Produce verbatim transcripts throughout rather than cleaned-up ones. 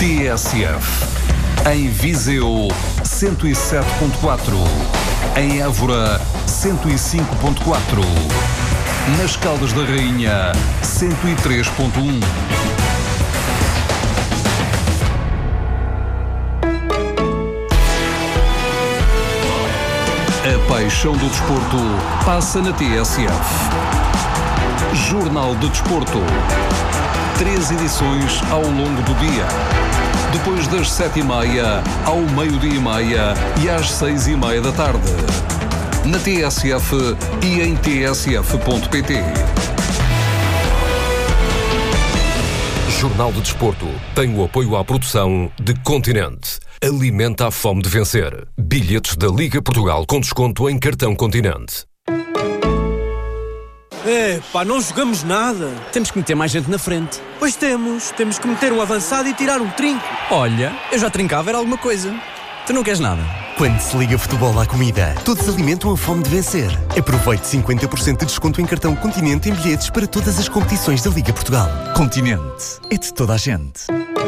T S F. Em Viseu, cento e sete ponto quatro. Em Évora, cento e cinco ponto quatro. Nas Caldas da Rainha, cento e três ponto um. A paixão do desporto passa na T S F. Jornal de Desporto. Três edições ao longo do dia. Depois das sete e meia, ao meio-dia e meia e às seis e meia da tarde. Na T S F e em t s f ponto p t. Jornal de Desporto tem o apoio à produção de Continente. Alimenta a fome de vencer. Bilhetes da Liga Portugal com desconto em cartão Continente. É, pá, não jogamos nada. Temos que meter mais gente na frente. Pois temos. Temos que meter um avançado e tirar um trinco. Olha, eu já trincava, era alguma coisa. Tu não queres nada? Quando se liga futebol à comida, todos alimentam a fome de vencer. Aproveite cinquenta por cento de desconto em cartão Continente em bilhetes para todas as competições da Liga Portugal. Continente. É de toda a gente.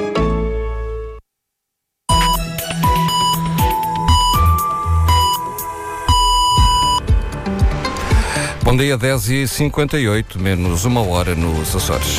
Bom dia, dez e cinquenta e oito, menos uma hora nos Açores.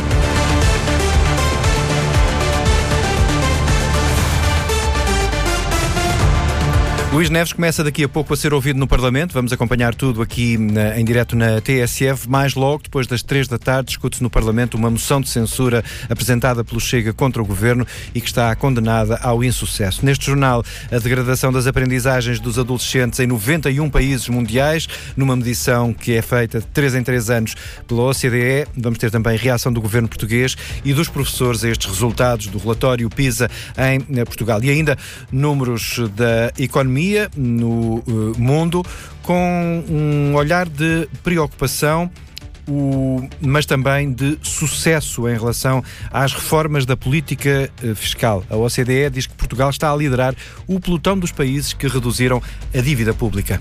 Luís Neves começa daqui a pouco a ser ouvido no Parlamento. Vamos acompanhar tudo aqui na, em direto na T S F. Mais logo, depois das três da tarde, discute-se no Parlamento uma moção de censura apresentada pelo Chega contra o Governo e que está condenada ao insucesso. Neste jornal, a degradação das aprendizagens dos adolescentes em noventa e um países mundiais, numa medição que é feita de três em três anos pela O C D E. Vamos ter também reação do Governo português e dos professores a estes resultados do relatório PISA em Portugal. E ainda números da economia no uh, mundo, com um olhar de preocupação, o, mas também de sucesso em relação às reformas da política uh, fiscal. A O C D E diz que Portugal está a liderar o pelotão dos países que reduziram a dívida pública.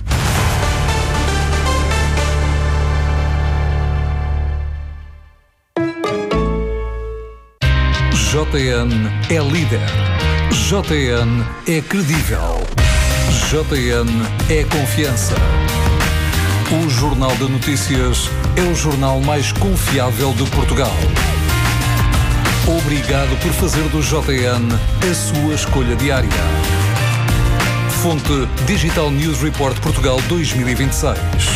J N é líder. J N é credível. J N é confiança. O Jornal de Notícias é o jornal mais confiável de Portugal. Obrigado por fazer do J N a sua escolha diária. Fonte Digital News Report Portugal dois mil e vinte e seis.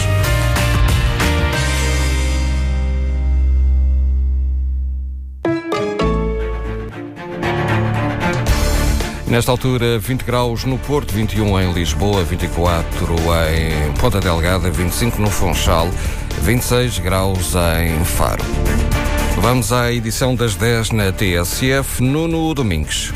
Nesta altura, vinte graus no Porto, vinte e um em Lisboa, vinte e quatro em Ponta Delgada, vinte e cinco no Funchal, vinte e seis graus em Faro. Vamos à edição das dez na T S F, Nuno Domingues.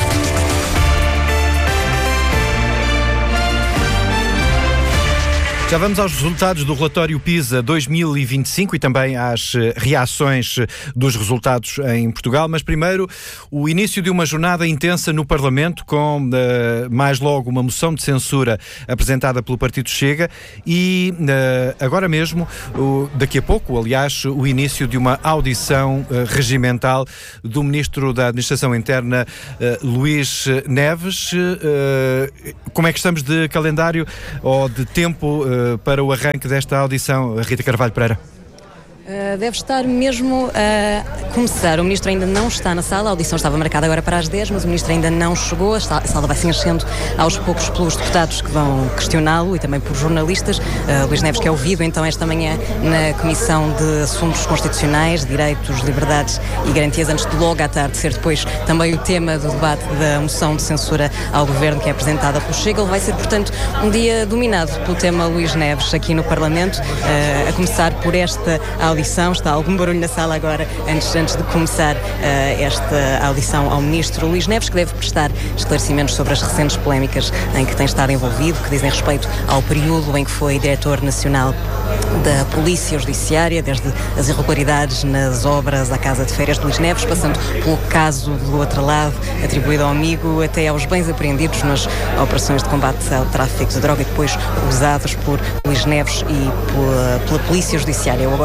Já vamos aos resultados do relatório PISA dois mil e vinte e cinco e também às reações dos resultados em Portugal, mas primeiro o início de uma jornada intensa no Parlamento com uh, mais logo uma moção de censura apresentada pelo Partido Chega e uh, agora mesmo, uh, daqui a pouco, aliás, o início de uma audição uh, regimental do Ministro da Administração Interna, uh, Luís Neves. Uh, como é que estamos de calendário ou de tempo uh, para o arranque desta audição, Rita Carvalho Pereira? Uh, deve estar mesmo a começar. O Ministro ainda não está na sala. A audição estava marcada agora para as dez, mas o Ministro ainda não chegou. A sala vai se enchendo aos poucos pelos deputados que vão questioná-lo e também por jornalistas. Uh, Luís Neves, que é ouvido então esta manhã na Comissão de Assuntos Constitucionais, Direitos, Liberdades e Garantias, antes de logo à tarde ser depois também o tema do debate da moção de censura ao Governo que é apresentada pelo Chega. Ele vai ser, portanto, um dia dominado pelo tema Luís Neves aqui no Parlamento, uh, a começar por esta audição. Está algum barulho na sala agora, antes, antes de começar uh, esta audição ao Ministro Luís Neves, que deve prestar esclarecimentos sobre as recentes polémicas em que tem estado envolvido, que dizem respeito ao período em que foi Diretor Nacional da Polícia Judiciária, desde as irregularidades nas obras à Casa de Férias de Luís Neves, passando pelo caso do outro lado, atribuído ao amigo, até aos bens apreendidos nas operações de combate ao tráfico de droga e depois usados por Luís Neves e pela, pela Polícia Judiciária. O agora Ministro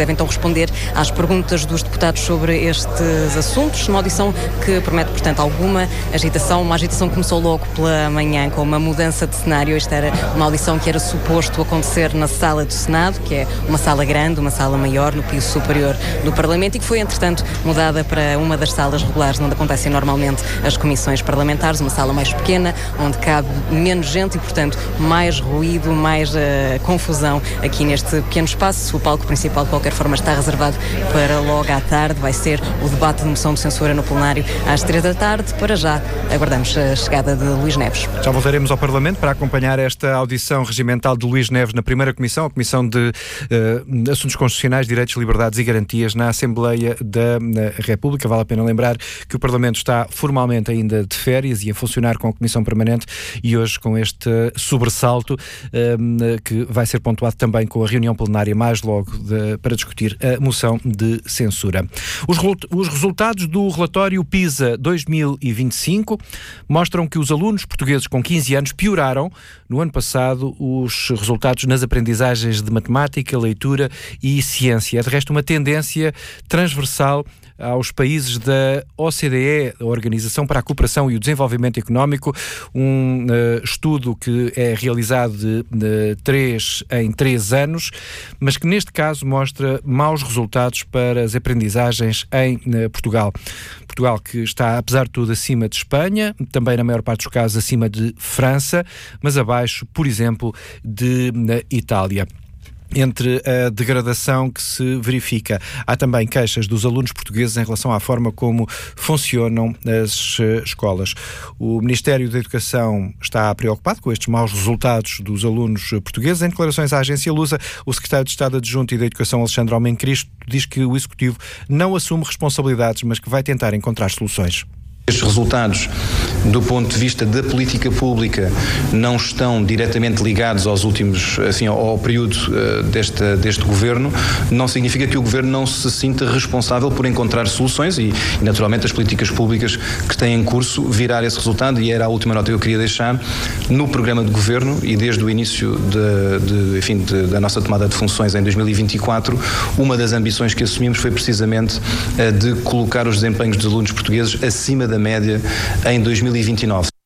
deve então responder às perguntas dos deputados sobre estes assuntos, uma audição que promete, portanto, alguma agitação. Uma agitação que começou logo pela manhã com uma mudança de cenário. Esta era uma audição que era suposto acontecer na sala do Senado, que é uma sala grande, uma sala maior, no piso superior do Parlamento, e que foi, entretanto, mudada para uma das salas regulares onde acontecem normalmente as comissões parlamentares, uma sala mais pequena, onde cabe menos gente e, portanto, mais ruído, mais uh, confusão aqui neste pequeno espaço. O palco principal, de qualquer forma, está reservado para logo à tarde. Vai ser o debate de moção de censura no plenário às três da tarde. Para já, aguardamos a chegada de Luís Neves. Já voltaremos ao Parlamento para acompanhar esta audição regimental de Luís Neves na primeira comissão, a Comissão de uh, Assuntos Constitucionais, Direitos, Liberdades e Garantias na Assembleia da República. Vale a pena lembrar que o Parlamento está formalmente ainda de férias e a funcionar com a Comissão Permanente, e hoje com este sobressalto uh, que vai ser pontuado também com a reunião plenária mais logo de, para discutir a moção de censura. Os, os resultados do relatório PISA dois mil e vinte e cinco mostram que os alunos portugueses com quinze anos pioraram no ano passado os resultados nas aprendizagens de matemática, leitura e ciência. É de resto uma tendência transversal aos países da O C D E, a Organização para a Cooperação e o Desenvolvimento Económico, um uh, estudo que é realizado de, de três em três anos, mas que neste caso mostra maus resultados para as aprendizagens em uh, Portugal. Portugal que está, apesar de tudo, acima de Espanha, também na maior parte dos casos acima de França, mas abaixo, por exemplo, de uh, Itália. Entre a degradação que se verifica, há também queixas dos alunos portugueses em relação à forma como funcionam as escolas. O Ministério da Educação está preocupado com estes maus resultados dos alunos portugueses. Em declarações à agência Lusa, o secretário de Estado Adjunto e da Educação, Alexandre Homem Cristo, diz que o Executivo não assume responsabilidades, mas que vai tentar encontrar soluções. Estes resultados, do ponto de vista da política pública, não estão diretamente ligados aos últimos, assim, ao período uh, deste, deste governo. Não significa que o governo não se sinta responsável por encontrar soluções e, e, naturalmente, as políticas públicas que têm em curso virar esse resultado. E era a última nota que eu queria deixar. No programa de governo e desde o início de, de, enfim, de, da nossa tomada de funções em dois mil e vinte e quatro, uma das ambições que assumimos foi precisamente uh, de colocar os desempenhos dos alunos portugueses acima da da média em dois mil e vinte e nove.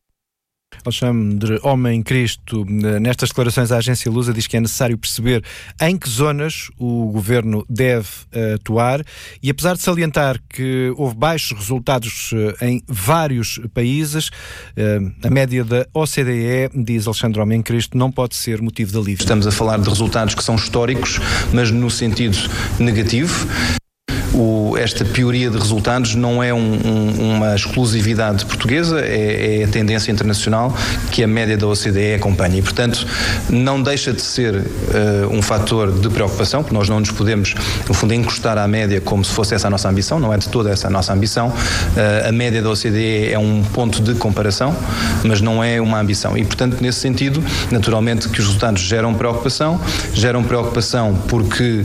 Alexandre Homem Cristo, nestas declarações à agência Lusa, diz que é necessário perceber em que zonas o governo deve atuar e, apesar de salientar que houve baixos resultados em vários países, a média da O C D E, diz Alexandre Homem Cristo, não pode ser motivo de alívio. Estamos a falar de resultados que são históricos, mas no sentido negativo. O, esta pioria de resultados não é um, um, uma exclusividade portuguesa, é, é a tendência internacional que a média da O C D E acompanha e, portanto, não deixa de ser uh, um fator de preocupação, porque nós não nos podemos, no fundo, encostar à média como se fosse essa a nossa ambição, não é de toda essa a nossa ambição. Uh, a média da O C D E é um ponto de comparação, mas não é uma ambição e, portanto, nesse sentido, naturalmente que os resultados geram preocupação, geram preocupação porque,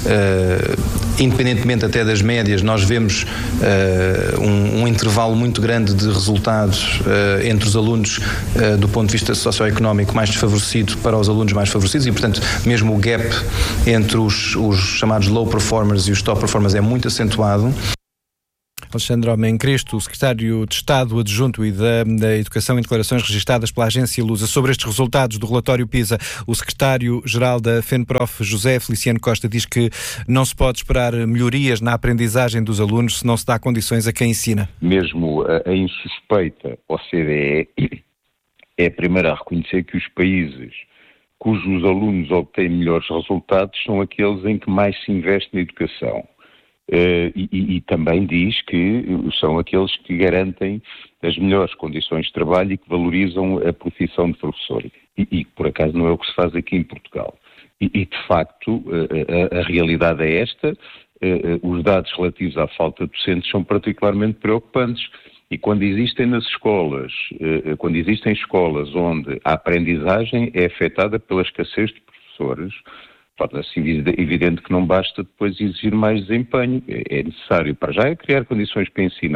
uh, independentemente até das médias, nós vemos uh, um, um intervalo muito grande de resultados uh, entre os alunos uh, do ponto de vista socioeconómico mais desfavorecido para os alunos mais favorecidos e, portanto, mesmo o gap entre os, os chamados low performers e os top performers é muito acentuado. Alexandre Homem Cristo, o secretário de Estado Adjunto e da, da Educação, em declarações registadas pela agência Lusa. Sobre estes resultados do relatório PISA, o secretário-geral da FENPROF, José Feliciano Costa, diz que não se pode esperar melhorias na aprendizagem dos alunos se não se dá condições a quem ensina. Mesmo a, a insuspeita O C D E é a primeira a reconhecer que os países cujos alunos obtêm melhores resultados são aqueles em que mais se investe na educação. Uh, e, e, e também diz que são aqueles que garantem as melhores condições de trabalho e que valorizam a profissão de professor. E, e por acaso não é o que se faz aqui em Portugal. E, e de facto, uh, a, a realidade é esta. Uh, uh, os dados relativos à falta de docentes são particularmente preocupantes. E quando existem nas escolas, uh, quando existem escolas onde a aprendizagem é afetada pela escassez de professores, torna-se evidente que não basta depois exigir mais desempenho. É necessário, para já, é criar condições para ensinar.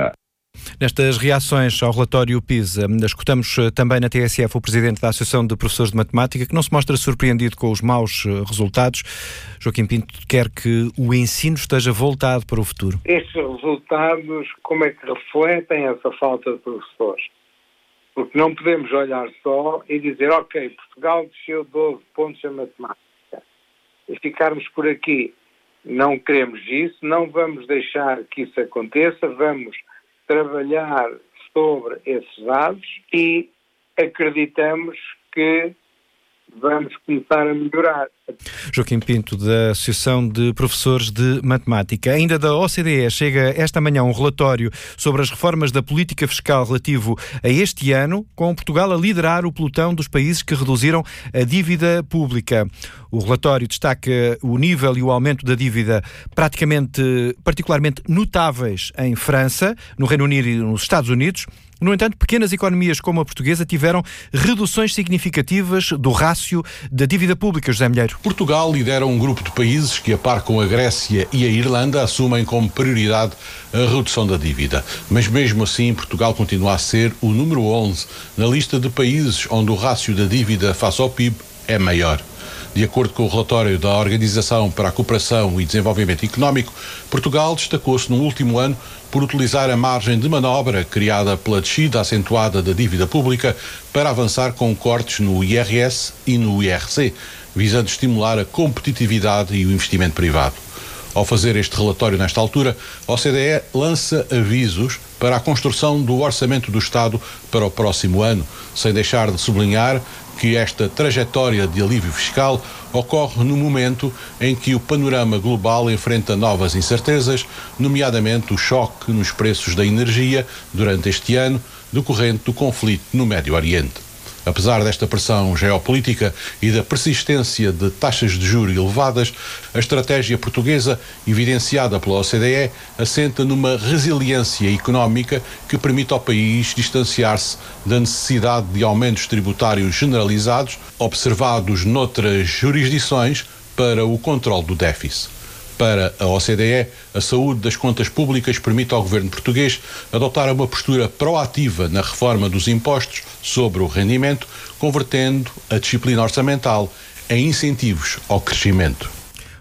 Nestas reações ao relatório PISA, escutamos também na T S F o Presidente da Associação de Professores de Matemática, que não se mostra surpreendido com os maus resultados. Joaquim Pinto quer que o ensino esteja voltado para o futuro. Estes resultados, como é que refletem essa falta de professores? Porque não podemos olhar só e dizer, ok, Portugal desceu doze pontos em matemática e ficarmos por aqui. Não queremos isso, não vamos deixar que isso aconteça, vamos trabalhar sobre esses dados e acreditamos que vamos começar a melhorar. Joaquim Pinto, da Associação de Professores de Matemática. Ainda da O C D E chega esta manhã um relatório sobre as reformas da política fiscal relativo a este ano, com Portugal a liderar o pelotão dos países que reduziram a dívida pública. O relatório destaca o nível e o aumento da dívida praticamente, particularmente notáveis em França, no Reino Unido e nos Estados Unidos. No entanto, pequenas economias como a portuguesa tiveram reduções significativas do rácio da dívida pública, José Milheiro. Portugal lidera um grupo de países que, a par com a Grécia e a Irlanda, assumem como prioridade a redução da dívida. Mas mesmo assim, Portugal continua a ser o número onze na lista de países onde o rácio da dívida face ao P I B é maior. De acordo com o relatório da Organização para a Cooperação e Desenvolvimento Económico, Portugal destacou-se no último ano por utilizar a margem de manobra criada pela descida acentuada da dívida pública para avançar com cortes no I R S e no I R C, visando estimular a competitividade e o investimento privado. Ao fazer este relatório nesta altura, a O C D E lança avisos para a construção do orçamento do Estado para o próximo ano, sem deixar de sublinhar que esta trajetória de alívio fiscal ocorre no momento em que o panorama global enfrenta novas incertezas, nomeadamente o choque nos preços da energia durante este ano, decorrente do conflito no Médio Oriente. Apesar desta pressão geopolítica e da persistência de taxas de juros elevadas, a estratégia portuguesa, evidenciada pela O C D E, assenta numa resiliência económica que permite ao país distanciar-se da necessidade de aumentos tributários generalizados, observados noutras jurisdições, para o controle do déficit. Para a O C D E, a saúde das contas públicas permite ao governo português adotar uma postura proativa na reforma dos impostos sobre o rendimento, convertendo a disciplina orçamental em incentivos ao crescimento.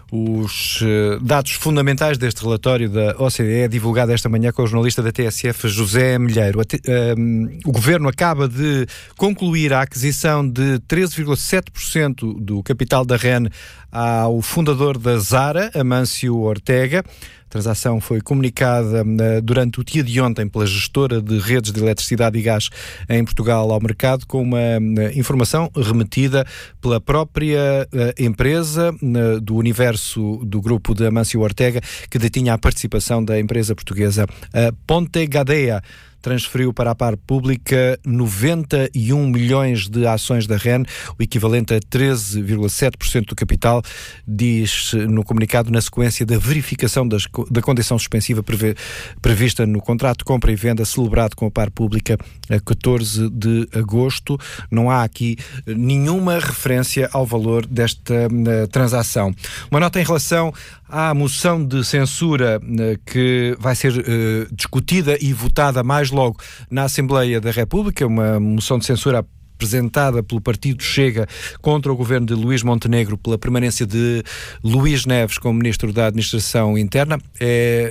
Os uh, dados fundamentais deste relatório da O C D E, divulgado esta manhã com o jornalista da T S F, José Milheiro. Uh, o Governo acaba de concluir a aquisição de treze vírgula sete por cento do capital da R E N ao fundador da Zara, Amâncio Ortega. A transação foi comunicada uh, durante o dia de ontem pela gestora de redes de eletricidade e gás em Portugal ao mercado, com uma uh, informação remetida pela própria uh, empresa uh, do universo do grupo de Amâncio Ortega, que detinha a participação da empresa portuguesa uh, Ponte Gadea. Transferiu para a par pública noventa e um milhões de ações da R E N, o equivalente a treze vírgula sete por cento do capital, diz no comunicado, na sequência da verificação das, da condição suspensiva preve, prevista no contrato de compra e venda celebrado com a par pública a catorze de agosto. Não há aqui nenhuma referência ao valor desta uh, transação. Uma nota em relação à moção de censura uh, que vai ser uh, discutida e votada mais logo na Assembleia da República, uma moção de censura apresentada pelo partido Chega contra o governo de Luís Montenegro pela permanência de Luís Neves como Ministro da Administração Interna. É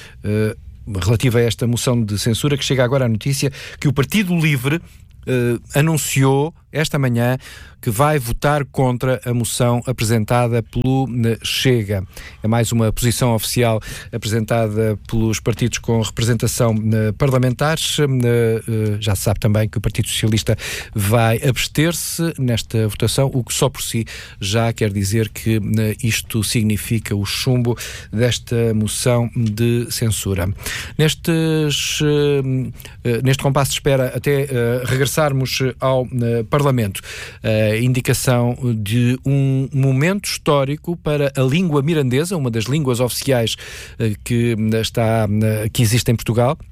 uh, relativa a esta moção de censura que chega agora a notícia que o Partido Livre uh, anunciou esta manhã que vai votar contra a moção apresentada pelo Chega. É mais uma posição oficial apresentada pelos partidos com representação parlamentares. Já se sabe também que o Partido Socialista vai abster-se nesta votação, o que só por si já quer dizer que isto significa o chumbo desta moção de censura. Nestes, neste compasso de espera até regressarmos ao Parlamento, a indicação de um momento histórico para a língua mirandesa, uma das línguas oficiais que, está, que existe em Portugal.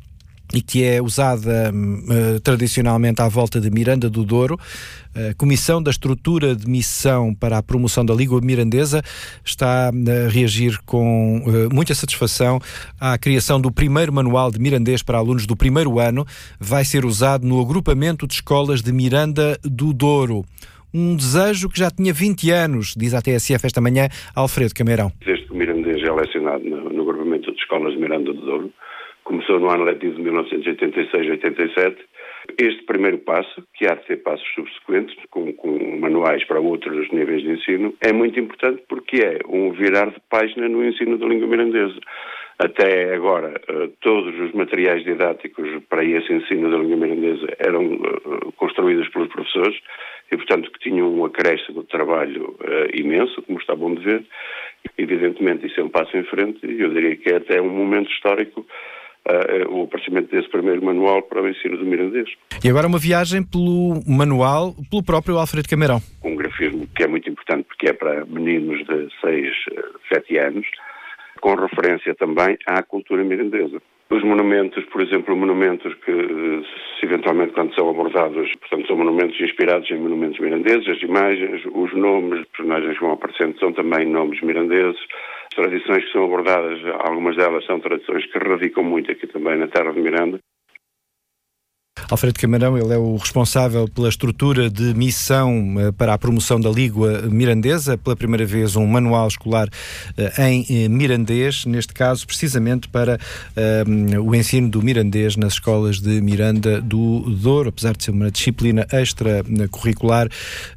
e que é usada uh, tradicionalmente à volta de Miranda do Douro. A Comissão da Estrutura de Missão para a Promoção da Língua Mirandesa está a reagir com uh, muita satisfação à criação do primeiro manual de mirandês para alunos do primeiro ano. Vai ser usado no agrupamento de escolas de Miranda do Douro. Um desejo que já tinha vinte anos, diz à T S F esta manhã Alfredo Cameirão. Desde que o mirandês é lecionado no, no agrupamento de escolas de Miranda do Douro, começou no ano letivo de mil novecentos e oitenta e seis a oitenta e sete, este primeiro passo, que há de ter passos subsequentes, com, com manuais para outros níveis de ensino, é muito importante porque é um virar de página no ensino da língua mirandesa. Até agora, todos os materiais didáticos para esse ensino da língua mirandesa eram construídos pelos professores e, portanto, que tinham um acréscimo de trabalho imenso, como está bom de ver. Evidentemente, isso é um passo em frente e eu diria que é até um momento histórico Uh, o aparecimento desse primeiro manual para o ensino do mirandês. E agora uma viagem pelo manual, pelo próprio Alfredo Cameirão. Um grafismo que é muito importante porque é para meninos de seis, sete anos, com referência também à cultura mirandesa. Os monumentos, por exemplo, monumentos que, se eventualmente, quando são abordados, portanto, são monumentos inspirados em monumentos mirandeses, as imagens, os nomes de personagens que vão aparecendo são também nomes mirandeses. As tradições que são abordadas, algumas delas são tradições que radicam muito aqui também na terra de Miranda. Alfredo Cameirão, ele é o responsável pela estrutura de missão para a promoção da língua mirandesa, pela primeira vez um manual escolar em mirandês, neste caso precisamente para um, o ensino do mirandês nas escolas de Miranda do Douro, apesar de ser uma disciplina extracurricular.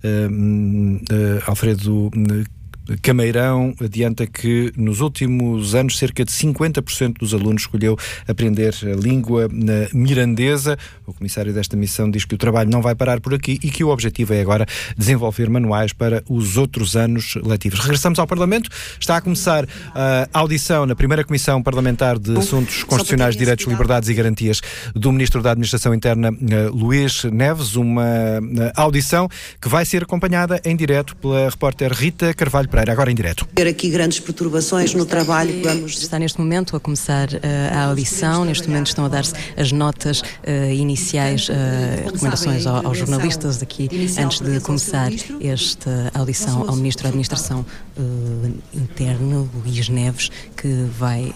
Um, uh, Alfredo Cameirão adianta que nos últimos anos cerca de cinquenta por cento dos alunos escolheu aprender a língua mirandesa. O comissário desta missão diz que o trabalho não vai parar por aqui e que o objetivo é agora desenvolver manuais para os outros anos letivos. Regressamos ao Parlamento. Está a começar a audição na primeira Comissão Parlamentar de Assuntos Constitucionais, Direitos, Liberdades e Garantias do Ministro da Administração Interna, Luís Neves. Uma audição que vai ser acompanhada em direto pela repórter Rita Carvalho Pereira. Agora em direto. Ter aqui grandes perturbações no trabalho que vamos... Está neste momento a começar uh, a audição, neste momento estão a dar-se as notas uh, iniciais, uh, recomendações ao, aos jornalistas aqui, antes de começar esta audição ao Ministro da Administração uh, Interna, Luís Neves, que vai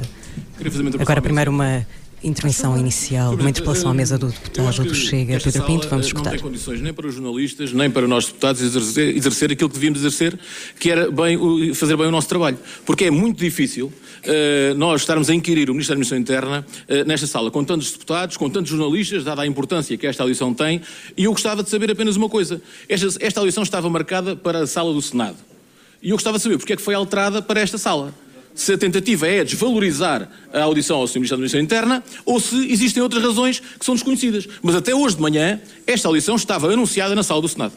uh, agora primeiro uma intervenção inicial, uma interpelação à mesa do deputado do Chega, Pedro Pinto. Vamos escutar. Não tem condições nem para os jornalistas, nem para nós deputados exercer, exercer aquilo que devíamos exercer, que era bem, fazer bem o nosso trabalho. Porque é muito difícil uh, nós estarmos a inquirir o Ministro da Administração Interna uh, nesta sala, com tantos deputados, com tantos jornalistas, dada a importância que esta audição tem, e eu gostava de saber apenas uma coisa. Esta, esta audição estava marcada para a sala do Senado. E eu gostava de saber porque é que foi alterada para esta sala. Se a tentativa é desvalorizar a audição ao senhor Ministro da Administração Interna ou se existem outras razões que são desconhecidas. Mas até hoje de manhã, esta audição estava anunciada na sala do Senado.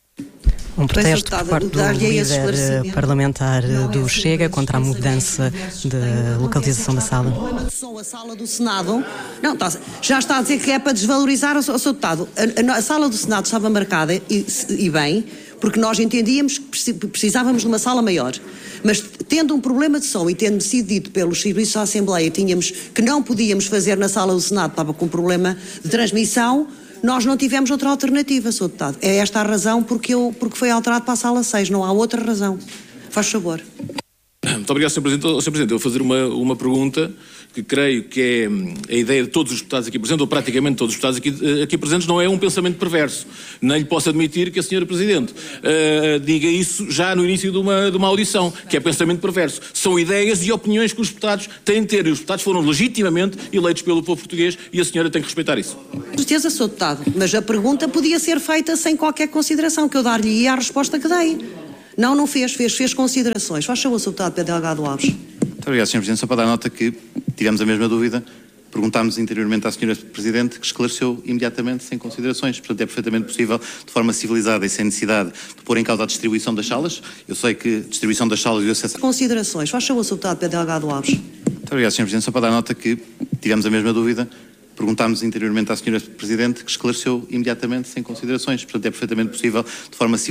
Um protesto por parte do líder parlamentar do Chega contra a mudança de localização da sala. A sala do Senado não, tá, já está a dizer que é para desvalorizar o, o seu deputado. A, a, a sala do Senado estava marcada, e, e bem, porque nós entendíamos que precisávamos de uma sala maior. Mas tendo um problema de som e tendo sido dito pelos serviços da Assembleia tínhamos, que não podíamos fazer na sala do Senado, estava com problema de transmissão, nós não tivemos outra alternativa, senhor Deputado. É esta a razão porque, eu, porque foi alterado para a sala seis, não há outra razão. Faz favor. Muito obrigado, senhor Presidente. senhor Presidente, eu vou fazer uma, uma pergunta que creio que é a ideia de todos os deputados aqui presentes, ou praticamente todos os deputados aqui, aqui presentes, não é um pensamento perverso. Nem lhe posso admitir que a senhora Presidente uh, diga isso já no início de uma, de uma audição, que é pensamento perverso. São ideias e opiniões que os deputados têm de ter, e os deputados foram legitimamente eleitos pelo povo português e a senhora tem que respeitar isso. Com certeza, senhor Deputado, mas a pergunta podia ser feita sem qualquer consideração, que eu dar-lhe a resposta que dei. Não, não fez, fez, fez considerações. Faz favor, senhor Deputado Pedro Delgado Alves. Muito obrigado, senhor Presidente. Só para dar nota que tivemos a mesma dúvida, perguntámos interiormente à senhora Presidente, que esclareceu imediatamente, sem considerações. Portanto, é perfeitamente possível, de forma civilizada e sem necessidade de pôr em causa a distribuição das salas. Eu sei que a distribuição das salas e o acesso... Considerações. Faz favor, senhor Deputado Pedro Delgado Alves. Muito obrigado, senhor Presidente. Só para dar nota que tivemos a mesma dúvida, perguntámos interiormente à senhora Presidente, que esclareceu imediatamente, sem considerações. Portanto, é perfeitamente possível, de forma civilizada,